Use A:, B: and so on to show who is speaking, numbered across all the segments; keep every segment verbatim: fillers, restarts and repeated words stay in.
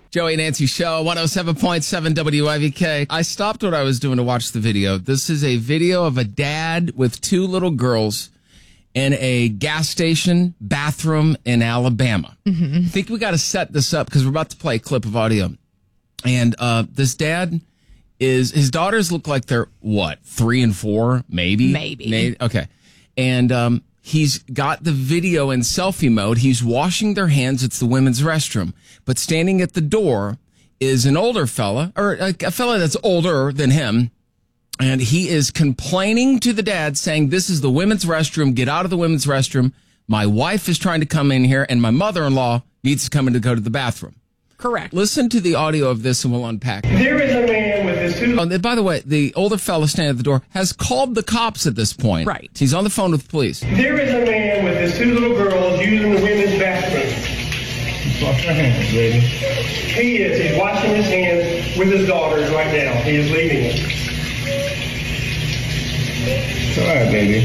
A: Joey and Nancy Show, one oh seven point seven W I V K. I stopped what I was doing to watch the video. This is a video of a dad with two little girls in a gas station bathroom in Alabama. Mm-hmm. I think we got to set this up because we're about to play a clip of audio. And uh, this dad is, his daughters look like they're, what, three and four, maybe?
B: Maybe.
A: maybe? Okay. And um, he's got the video in selfie mode. He's washing their hands. It's the women's restroom. But standing at the door is an older fella, or a, a fella that's older than him. And he is complaining to the dad, saying, this is the women's restroom. Get out of the women's restroom. My wife is trying to come in here, and my mother-in-law needs to come in to go to the bathroom.
B: Correct.
A: Listen to the audio of this, and we'll unpack it.
C: There is a man with his two...
A: Oh, and by the way, the older fella standing at the door has called the cops at this point.
B: Right.
A: He's on the phone with the police.
C: There is a man with his two little girls using the women's bathroom.
D: Wash your hands, baby.
C: He is. He's washing his hands with his daughters right now. He is leaving it.
D: It's all right, baby.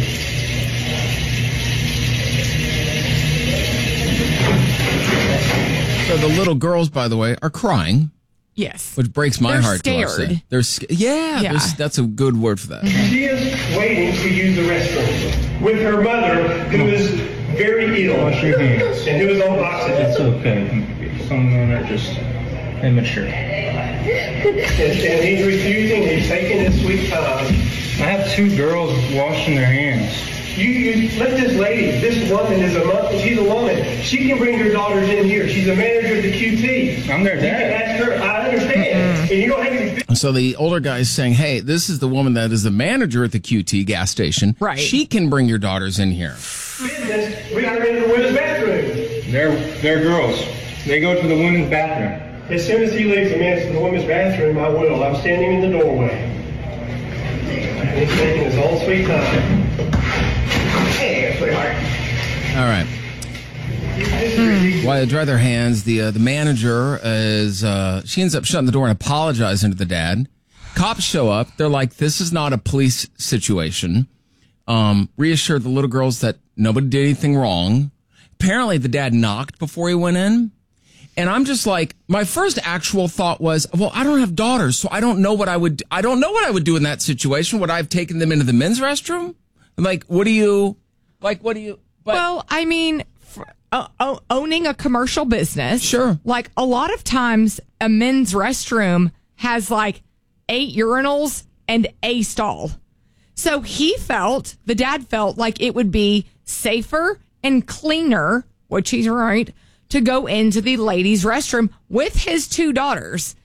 A: So the little girls, by the way, are crying.
B: Yes.
A: Which breaks my
B: They're
A: heart.
B: scared.
A: To watch that. They're scared. Yeah,
B: Yeah.
A: that's a good word for that.
C: She is waiting to use the restroom with her mother, who is very ill
D: Wash your hands.
C: and who is on oxygen.
D: It's okay. Some men are just immature.
C: And, and he's refusing. He's taking his sweet time.
D: I have two girls washing their hands.
C: You, you let this lady, this woman is a mo- she's a woman. She can bring her daughters in here. She's a manager at the Q T.
D: I'm their
C: You can
D: dad.
C: ask her. I understand. And you don't have to be...
A: So the older guy is saying, hey, this is the woman that is the manager at the Q T gas station.
B: Right.
A: She can bring your daughters in here.
C: business. We got her in the women's bathroom.
D: They're, they're girls. They go to the women's bathroom.
C: As soon as he leaves the men's to the women's bathroom, I will. I'm standing in the doorway. He's taking his own sweet time. Hey, sweetheart.
A: All right. While they dry their hands, the uh, the manager is uh, she ends up shutting the door and apologizing to the dad. Cops show up. They're like, "This is not a police situation." Um, reassure the little girls that nobody did anything wrong. Apparently, the dad knocked before he went in, and I'm just like, my first actual thought was, "Well, I don't have daughters, so I don't know what I would. I don't know what I would do in that situation. Would I have taken them into the men's restroom? Like, what do you, like, what do you?" But,
B: well, I mean. Uh, o- owning a commercial business.
A: Sure.
B: Like a lot of times a men's restroom has like eight urinals and a stall. So he felt, the dad felt like it would be safer and cleaner, which he's right, to go into the ladies' restroom with his two daughters.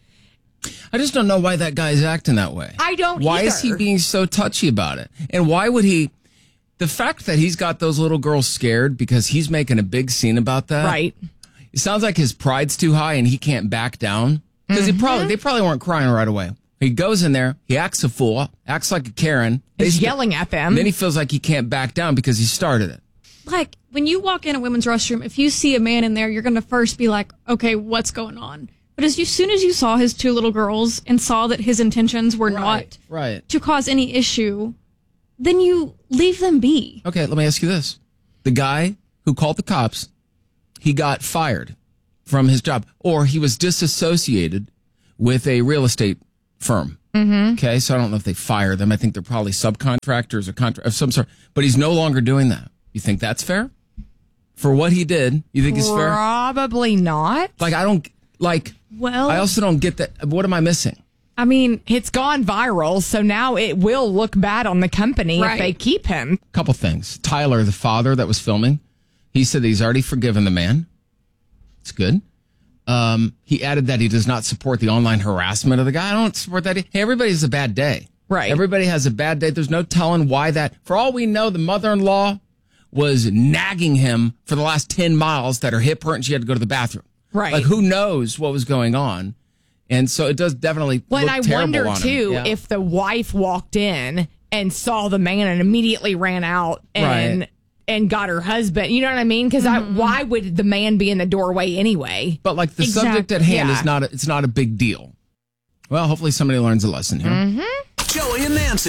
A: I just don't know why that guy's acting that way.
B: I don't
A: Why
B: either.
A: is he being so touchy about it? And why would he... The fact that he's got those little girls scared because he's making a big scene about that.
B: Right.
A: It sounds like his pride's too high and he can't back down. Because mm-hmm. he probably they probably weren't crying right away. He goes in there, he acts a fool, acts like a Karen.
B: He's
A: st-
B: yelling at them.
A: Then he feels like he can't back down because he started it.
E: Like, when you walk in a women's restroom, if you see a man in there, you're going to first be like, okay, what's going on? But as you, soon as you saw his two little girls and saw that his intentions were
A: Right,
E: not
A: right.
E: to cause any issue, then you leave them be.
A: Okay, let me ask you this. The guy who called the cops, he got fired from his job, or he was disassociated with a real estate firm. Mm-hmm. Okay, so I don't know if they fire them. I think they're probably subcontractors or contract of some sort, but he's no longer doing that. You think that's fair? For what he did, you think it's fair?
B: Probably not.
A: Like, I don't, like,
E: Well,
A: I also don't get that. What am I missing?
B: I mean, it's gone viral, so now it will look bad on the company
E: Right.
B: if they keep him.
A: Couple things. Tyler, the father that was filming, he said that he's already forgiven the man. It's good. Um, he added that he does not support the online harassment of the guy. I don't support that. Hey, everybody has a bad day.
B: Right.
A: Everybody has a bad day. There's no telling why that. For all we know, the mother-in-law was nagging him for the last ten miles that her hip hurt and she had to go to the bathroom.
B: Right.
A: Like, who knows what was going on? And so it does definitely
B: Well,
A: look
B: and I
A: terrible
B: wonder,
A: on him.
B: too,
A: Yeah.
B: if the wife walked in and saw the man and immediately ran out and
A: Right.
B: and got her husband. You know what I mean? Because
E: Mm-hmm.
B: why would the man be in the doorway anyway?
A: But like the
E: Exact-
A: subject at hand
B: yeah.
A: is not a, it's not a big deal. Well, hopefully somebody learns a lesson here.
B: Mm-hmm.
F: Joey and Nancy.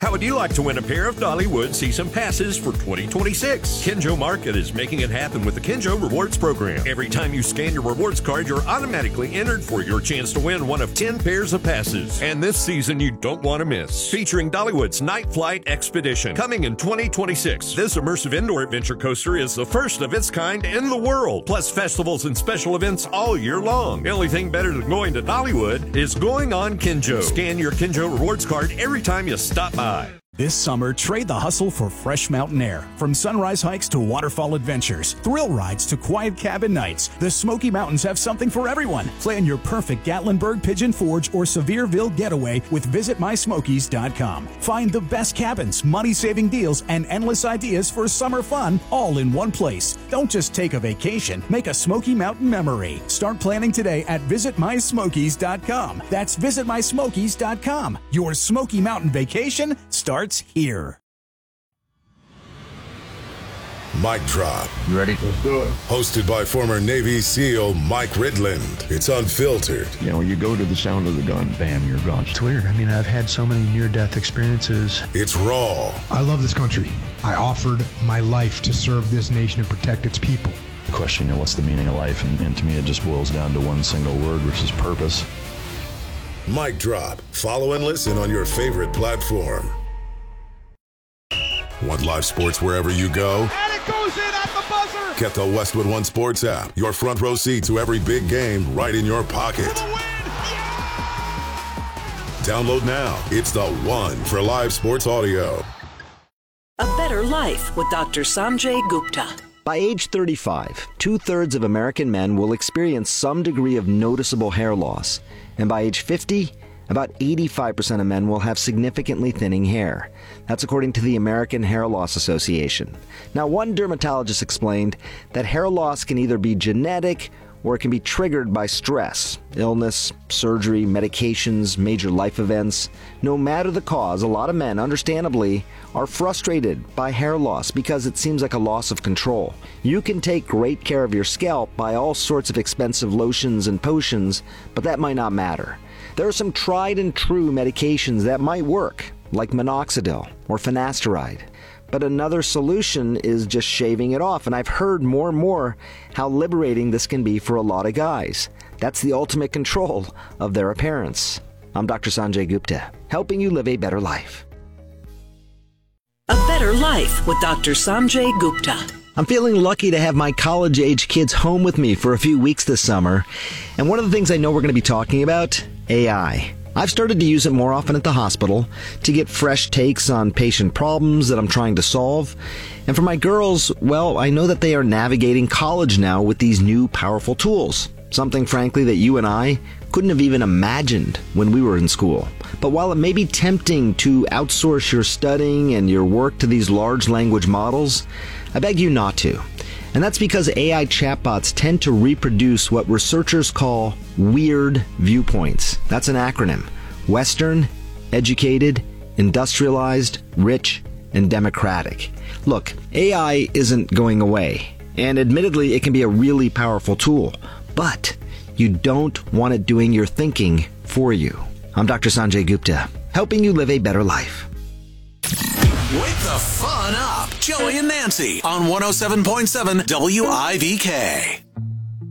F: How would you like to win a pair of Dollywood season passes for twenty twenty-six? Kinjo Market is making it happen with the Kinjo Rewards Program. Every time you scan your rewards card, you're automatically entered for your chance to win one of ten pairs of passes. And this season, you don't want to miss. Featuring Dollywood's Night Flight Expedition. Coming in twenty twenty-six, this immersive indoor adventure coaster is the first of its kind in the world. Plus festivals and special events all year long. The only thing better than going to Dollywood is going on Kinjo. Scan your Kinjo Rewards card every time you stop by.
G: This summer, trade the hustle for fresh mountain air. From sunrise hikes to waterfall adventures, thrill rides to quiet cabin nights, the Smoky Mountains have something for everyone. Plan your perfect Gatlinburg, Pigeon Forge, or Sevierville getaway with visit my smokies dot com. Find the best cabins, money-saving deals, and endless ideas for summer fun all in one place. Don't just take a vacation, make a Smoky Mountain memory. Start planning today at visit my smokies dot com. That's visit my smokies dot com. Your Smoky Mountain vacation starts here.
H: Mic Drop.
I: You ready?
H: Let's do it. Hosted by former Navy SEAL Mike Ridland. It's unfiltered.
I: You know, you go to the sound of the gun, bam, you're gone.
J: It's weird. I mean, I've had so many near-death experiences.
H: It's raw.
J: I love this country. I offered my life to serve this nation and protect its people.
I: The question, you know, what's the meaning of life? And, and to me, it just boils down to one single word, which is purpose.
H: Mic Drop. Follow and listen on your favorite platform. Want live sports wherever you go?
K: And it goes in at the buzzer!
H: Get the Westwood One Sports app. Your front row seat to every big game right in your pocket.
K: For the win! Yeah!
H: Download now. It's the one for live sports audio.
L: A Better Life with Doctor Sanjay Gupta.
M: By age thirty-five, two-thirds of American men will experience some degree of noticeable hair loss. And by age fifty, about eighty-five percent of men will have significantly thinning hair. That's according to the American Hair Loss Association. Now, one dermatologist explained that hair loss can either be genetic or it can be triggered by stress, illness, surgery, medications, major life events. No matter the cause, a lot of men, understandably, are frustrated by hair loss because it seems like a loss of control. You can take great care of your scalp by all sorts of expensive lotions and potions, but that might not matter. There are some tried and true medications that might work, like minoxidil or finasteride. But another solution is just shaving it off, and I've heard more and more how liberating this can be for a lot of guys. That's the ultimate control of their appearance. I'm Doctor Sanjay Gupta, helping you live a better life.
L: A Better Life with Doctor Sanjay Gupta.
M: I'm feeling lucky to have my college-age kids home with me for a few weeks this summer. And one of the things I know we're going to be talking about, A I. I've started to use it more often at the hospital to get fresh takes on patient problems that I'm trying to solve. And for my girls, well, I know that they are navigating college now with these new powerful tools. Something, frankly, that you and I couldn't have even imagined when we were in school. But while it may be tempting to outsource your studying and your work to these large language models, I beg you not to. And that's because A I chatbots tend to reproduce what researchers call weird viewpoints. That's an acronym. Western, educated, industrialized, rich, and democratic. Look, A I isn't going away. And admittedly, it can be a really powerful tool. But you don't want it doing your thinking for you. I'm Doctor Sanjay Gupta, helping you live a better life.
N: Wake the fun up. Joey and Nancy on one oh seven point seven W I V K.